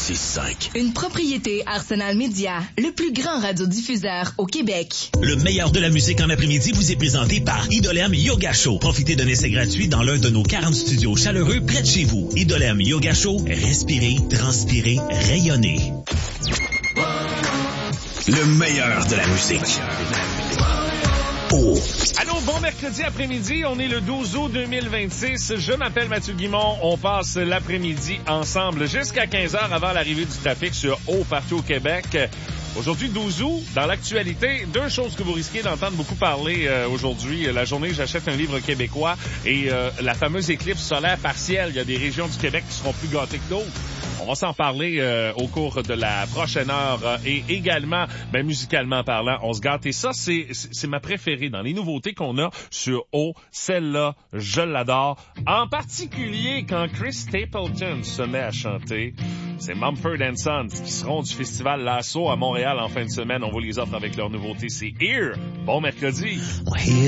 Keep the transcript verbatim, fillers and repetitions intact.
six cinq. Une propriété Arsenal Média, le plus grand radiodiffuseur au Québec. Le meilleur de la musique en après-midi vous est présenté par Idolem Yoga Show. Profitez d'un essai gratuit dans l'un de nos quarante studios chaleureux près de chez vous. Idolem Yoga Show, respirez, transpirez, rayonnez. Le meilleur de la musique. Oh. Allô, bon mercredi après-midi. On est le douze août deux mille vingt-six. Je m'appelle Mathieu Guimond. On passe l'après-midi ensemble jusqu'à quinze heures avant l'arrivée du trafic sur Haut partout au Québec. Aujourd'hui, douze août, dans l'actualité, deux choses que vous risquez d'entendre beaucoup parler euh, aujourd'hui. La journée, j'achète un livre québécois et euh, la fameuse éclipse solaire partielle. Il y a des régions du Québec qui seront plus gâtées que d'autres. On va s'en parler euh, au cours de la prochaine heure. Euh, et également, ben, musicalement parlant, on se gâte. Et ça, c'est, c'est ma préférée dans les nouveautés qu'on a sur O. Celle-là, je l'adore. En particulier, quand Chris Stapleton se met à chanter, c'est Mumford and Sons qui seront du festival Lasso à Montréal en fin de semaine. On vous les offre avec leur nouveauté. C'est Here. Bon mercredi.